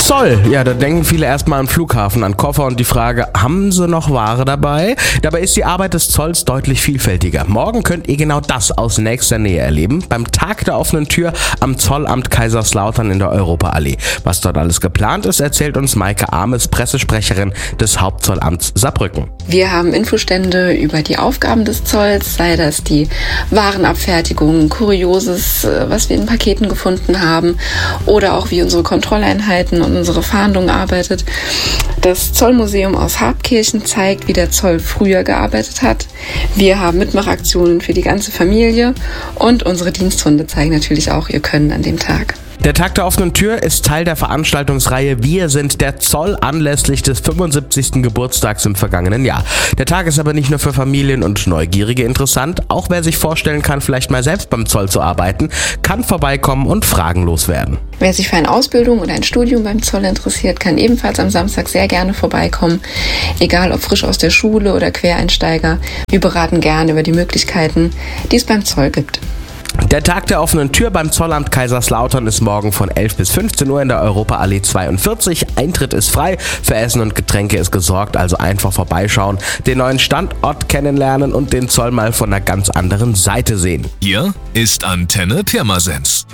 Zoll, ja, da denken viele erstmal am Flughafen, an Koffer und die Frage, haben sie noch Ware dabei? Dabei ist die Arbeit des Zolls deutlich vielfältiger. Morgen könnt ihr genau das aus nächster Nähe erleben, beim Tag der offenen Tür am Zollamt Kaiserslautern in der Europaallee. Was dort alles geplant ist, erzählt uns Maike Ames, Pressesprecherin des Hauptzollamts Saarbrücken. Wir haben Infostände über die Aufgaben des Zolls, sei das die Warenabfertigung, Kurioses, was wir in Paketen gefunden haben, oder auch wie unsere Kontrolleinheiten und unsere Fahndung arbeitet. Das Zollmuseum aus Hartkirchen zeigt, wie der Zoll früher gearbeitet hat. Wir haben Mitmachaktionen für die ganze Familie und unsere Diensthunde zeigen natürlich auch ihr Können an dem Tag. Der Tag der offenen Tür ist Teil der Veranstaltungsreihe Wir sind der Zoll anlässlich des 75. Geburtstags im vergangenen Jahr. Der Tag ist aber nicht nur für Familien und Neugierige interessant. Auch wer sich vorstellen kann, vielleicht mal selbst beim Zoll zu arbeiten, kann vorbeikommen und Fragen loswerden. Wer sich für eine Ausbildung oder ein Studium beim Zoll interessiert, kann ebenfalls am Samstag sehr gerne vorbeikommen. Egal ob frisch aus der Schule oder Quereinsteiger. Wir beraten gerne über die Möglichkeiten, die es beim Zoll gibt. Der Tag der offenen Tür beim Zollamt Kaiserslautern ist morgen von 11 bis 15 Uhr in der Europaallee 42. Eintritt ist frei, für Essen und Getränke ist gesorgt, also einfach vorbeischauen, den neuen Standort kennenlernen und den Zoll mal von einer ganz anderen Seite sehen. Hier ist Antenne Pirmasens.